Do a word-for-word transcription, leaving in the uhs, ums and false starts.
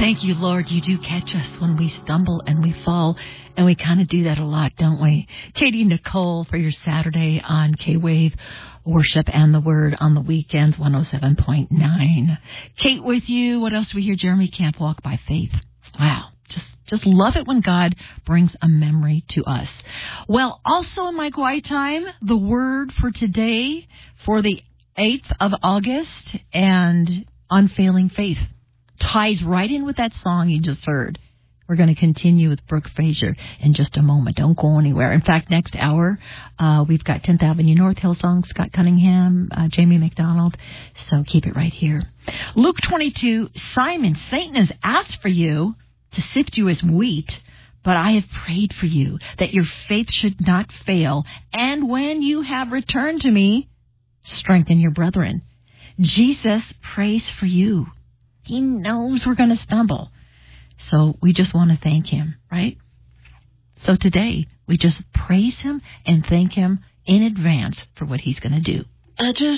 Thank you, Lord. You do catch us when we stumble and we fall, and we kind of do that a lot, don't we? Katie Nicole for your Saturday on K-Wave Worship and the Word on the weekends, one oh seven point nine. Kate with you. What else do we hear? Jeremy Camp, Walk by Faith. Wow. Just just love it when God brings a memory to us. Well, also in my quiet time, the word for today for the eighth of August and unfailing faith ties right in with that song you just heard. We're going to continue with Brooke Fraser in just a moment. Don't go anywhere. In fact, next hour, uh, we've got tenth Avenue North, Hillsong, Scott Cunningham, uh, Jamie McDonald. So keep it right here. Luke twenty-two, Simon, Satan has asked for you to sift you as wheat, but I have prayed for you that your faith should not fail. And when you have returned to me, strengthen your brethren. Jesus prays for you. He knows we're going to stumble. So we just want to thank him, right? So today, we just praise him and thank him in advance for what he's going to do. I just